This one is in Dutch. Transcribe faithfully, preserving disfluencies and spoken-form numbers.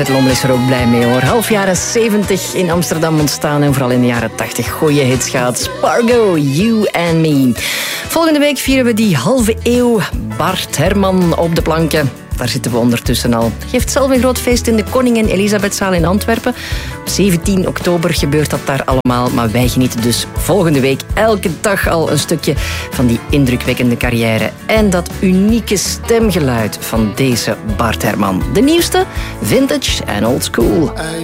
Het Lommel is er ook blij mee hoor. Half jaren zeventig in Amsterdam ontstaan en vooral in de jaren tachtig goeie hits gehad. Spargo, You and Me. Volgende week vieren we die halve eeuw. Bart Herman op de planken. Daar zitten we ondertussen al. Geeft zelf een groot feest in de Koningin Elisabethzaal in Antwerpen. Op zeventien oktober gebeurt dat daar allemaal. Maar wij genieten dus volgende week elke dag al een stukje van die indrukwekkende carrière. En dat unieke stemgeluid van deze Bart Herman. De nieuwste, vintage en old school.